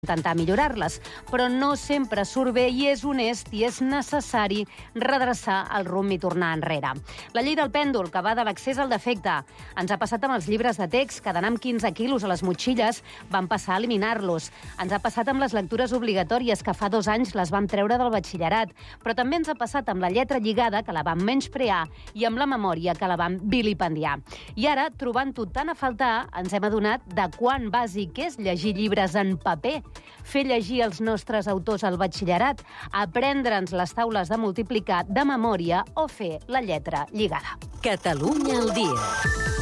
intentar millorar-les. Però no sempre surt bé i és honest i és necessari redreçar el rumb i tornar enrere. La llei del pèndol, que va de l'accés al defecte. Ens ha passat amb els llibres de text, que d'anar amb 15 quilos a les motxilles van passar a eliminar-los. Ens ha passat amb les lectures obligatòries, que fa 2 anys les vam treure del batxillerat. Però també ens ha passat amb la lletra lligada, que la vam menysprear, i amb la memòria, que la vam vilipendiar. I ara, trobant-ho tan a faltar, ens hem adonat de quan bàsic és llegir llibres en paper, fer llegir els nostres autors al batxillerat, aprendre'ns les taules de multiplicar de memòria o fer la lletra lligada. Catalunya al dia.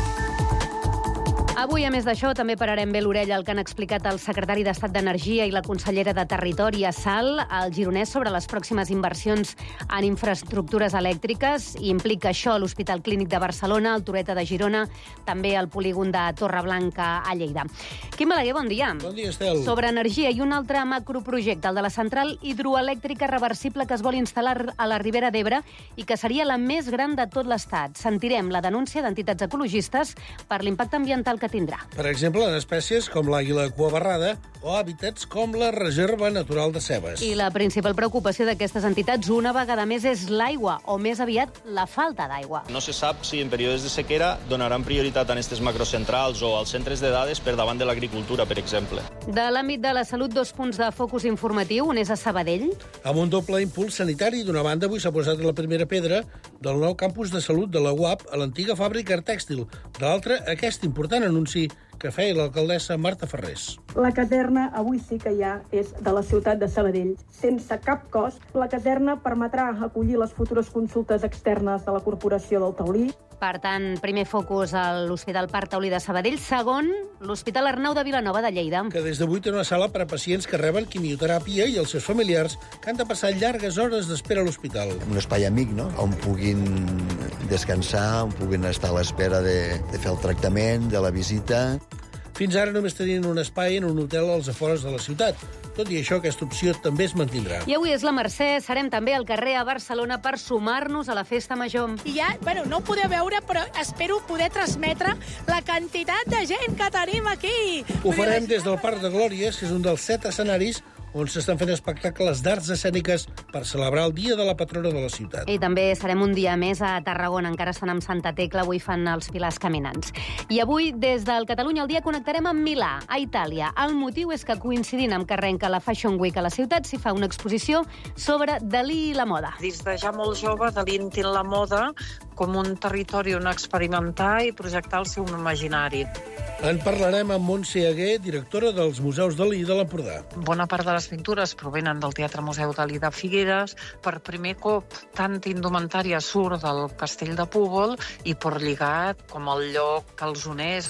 Avui, a més d'això, també pararem bé l'orella al que han explicat el secretari d'Estat d'Energia i la consellera de Territori a Salt, al Gironès, sobre les pròximes inversions en infraestructures elèctriques. I implica això l'Hospital Clínic de Barcelona, el Toreta de Girona, també el polígon de Torreblanca a Lleida. Quim Balaguer, bon dia. Bon dia, Estel. Sobre energia i un altre macroprojecte, el de la central hidroelèctrica reversible que es vol instal·lar a la Ribera d'Ebre i que seria la més gran de tot l'Estat. Sentirem la denúncia d'entitats ecologistes per l'impacte ambiental que tindrà. Per exemple, en espècies com l'àguila cuabarrada o hàbitats com la Reserva Natural de Cebes. I la principal preocupació d'aquestes entitats una vegada més és l'aigua, o més aviat la falta d'aigua. No se sap si en períodes de sequera donaran prioritat a aquestes macrocentrals o als centres de dades per davant de l'agricultura, per exemple. De l'àmbit de la salut, 2 punts de focus informatiu. Un és a Sabadell. Amb un doble impuls sanitari, d'una banda, avui s'ha posat la primera pedra del nou campus de salut de la UAP a l'antiga fàbrica tèxtil. De l'altra, aquest important anunci que feia l'alcaldessa Marta Ferrés. La caserna avui sí que ja és de la ciutat de Sabadell. Sense cap cost, la caserna permetrà acollir les futures consultes externes de la Corporació del Taulí. Per tant, primer focus a l'Hospital Parc Taulí de Sabadell. Segon, l'Hospital Arnau de Vilanova de Lleida. Que des d'avui té una sala per a pacients que reben quimioteràpia i els seus familiars que han de passar llargues hores d'espera a l'hospital. Un espai amic, no?, on puguin descansar, on puguin estar a l'espera de fer el tractament, de la visita. Fins ara només tenien un espai en un hotel als afores de la ciutat. Tot i això, aquesta opció també es mantindrà. I avui és la Mercè, serem també al carrer a Barcelona per sumar-nos a la festa major. I ja, no ho podeu veure, però espero poder transmetre la quantitat de gent que tenim aquí. Ho farem des del Parc de Glòries, que és un dels 7 escenaris on s'estan fent espectacles d'arts escèniques per celebrar el dia de la patrona de la ciutat. I també serem un dia més a Tarragona, encara estan amb Santa Tecla, avui fan els Pilars Caminants. I avui, des del Catalunya al dia, connectarem amb Milà, a Itàlia. El motiu és que, coincidint amb que arrenca la Fashion Week a la ciutat, s'hi fa una exposició sobre Dalí i la moda. Des de ja molt jove, Dalí entén la moda com un territori on experimentar i projectar el seu imaginari. En parlarem amb Montse Aguer, directora dels Museus Dalí de l'Empordà. Bona part de les pintures provenen del Teatre Museu Dalí de Figueres. Per primer cop, tanta indumentària surt del castell de Púbol i per lligat com el lloc que els uneix.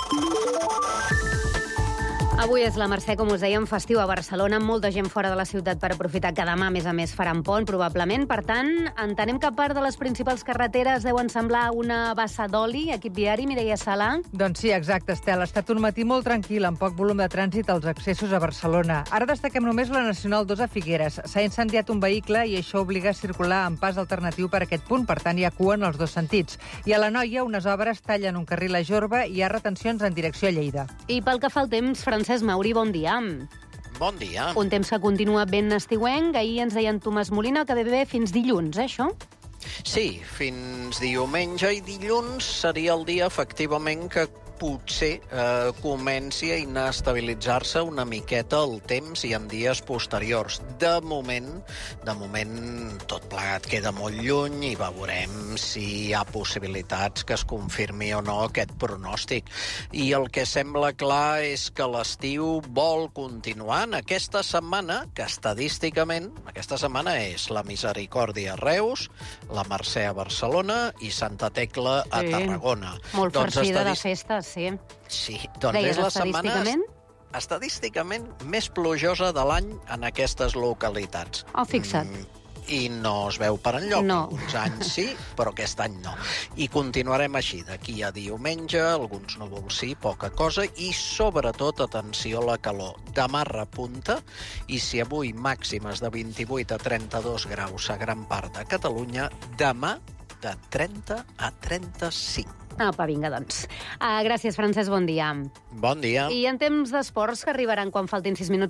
Avui és la Mercè, com us dèiem, festiu a Barcelona, amb molta gent fora de la ciutat per aprofitar que demà, a més, faran pont, probablement. Per tant, entenem que part de les principals carreteres deuen semblar una bassa d'oli, equip viari, Mireia Sala. Doncs sí, exacte, Estel. Ha estat un matí molt tranquil, amb poc volum de trànsit als accessos a Barcelona. Ara destaquem només la Nacional 2 a Figueres. S'ha incendiat un vehicle i això obliga a circular en pas alternatiu per aquest punt, per tant hi ha cua en els 2 sentits. I a l'Anoia, unes obres tallen un carril a Jorba i hi ha retencions en direcció a Lleida. I pel que fa al temps, Francesc Mauri, bon dia. Bon dia. Un temps que continua ben estiuenc. Ahir ens deia en Tomàs Molina que ve bé fins dilluns, això? Sí, fins diumenge i dilluns seria el dia, efectivament, que potser comenci a inestabilitzar-se una miqueta el temps i en dies posteriors. De moment, tot plegat queda molt lluny i veurem si hi ha possibilitats que es confirmi o no aquest pronòstic. I el que sembla clar és que l'estiu vol continuar en aquesta setmana, que estadísticament, aquesta setmana és la Misericòrdia a Reus, la Mercè a Barcelona i Santa Tecla a Tarragona. Molt farcida de festes, sí. Sí, doncs és la setmana estadísticament més plujosa de l'any en aquestes localitats. Oh, fixa't. I no es veu per enlloc. No. Uns anys sí, però aquest any no. I continuarem així. D'aquí a diumenge, alguns núvols sí, poca cosa, i sobretot, atenció a la calor. Demà repunta, i si avui màximes de 28 a 32 graus a gran part de Catalunya, demà de 30 a 35. Apa, vinga, doncs. Gràcies, Francesc, bon dia. Bon dia. I en temps d'esports, que arribaran quan faltin 6 minuts